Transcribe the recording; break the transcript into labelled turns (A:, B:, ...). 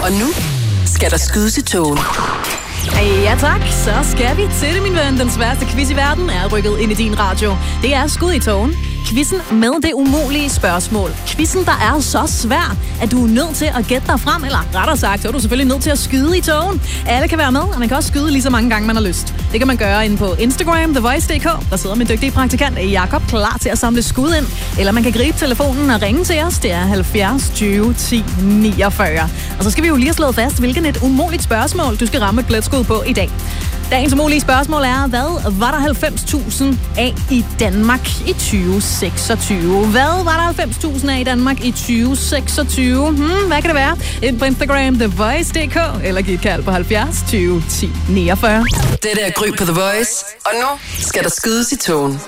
A: Og nu skal der skydes i togen.
B: Ja tak, så skal vi til det, min ven. Den sværeste quiz i verden er rykket ind i din radio. Det er Skud i togen. Quizzen med det umulige spørgsmål. Quizzen, der er så svær, at du er nødt til at gætte dig frem, eller rettere sagt, så er du selvfølgelig nødt til at skyde i togen. Alle kan være med, og man kan også skyde lige så mange gange, man har lyst. Det kan man gøre inde på Instagram, TheVoice.dk. Der sidder min dygtige praktikant Jakob klar til at samle skud ind. Eller man kan gribe telefonen og ringe til os. Det er 70 20 10 49. Og så skal vi jo lige have slået fast, hvilken et umuligt spørgsmål, du skal ramme et blætskud på i dag. Dagens umulige spørgsmål er, hvad var der 90.000 af i Danmark i 2026? Hvad var der 90.000 af i Danmark i 2026? Hvad kan det være? Ind på Instagram, TheVoice.dk, eller giv et kald på 70 20 10 49.
A: Det der Gry på The Voice. Og nu skal der skydes i togen.